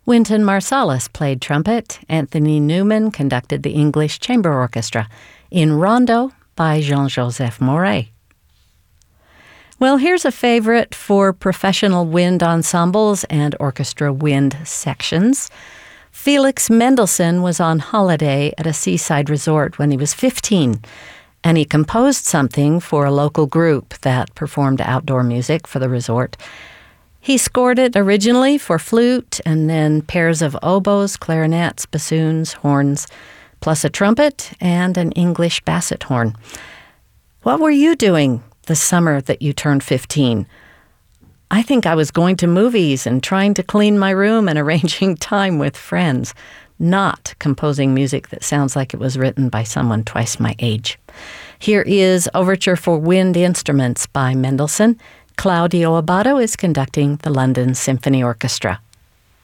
Wynton Marsalis played trumpet. Anthony Newman conducted the English Chamber Orchestra in Rondo by Jean-Joseph Moret. Well, here's a favorite for professional wind ensembles and orchestra wind sections. Felix Mendelssohn was on holiday at a seaside resort when he was 15, and he composed something for a local group that performed outdoor music for the resort. He scored it originally for flute and then pairs of oboes, clarinets, bassoons, horns, plus a trumpet and an English basset horn. What were you doing the summer that you turned 15? I think I was going to movies and trying to clean my room and arranging time with friends, not composing music that sounds like it was written by someone twice my age. Here is Overture for Wind Instruments by Mendelssohn. Claudio Abbado is conducting the London Symphony Orchestra.